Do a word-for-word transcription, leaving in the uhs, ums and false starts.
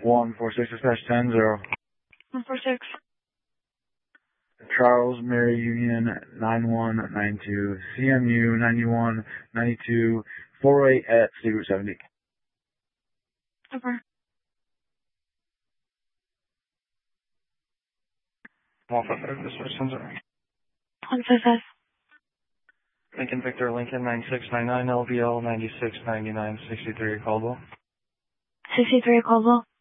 one four six dash ten zero. one four six. Charles Mary Union nine one nine two, C M U ninety-one ninety-two, four eight at State Route seventy. Over. one five five, this is Sensor. one five five. Lincoln Victor Lincoln ninety-six ninety-nine, L V L ninety-six ninety-nine, sixty-three Caldwell. sixty-three Caldwell.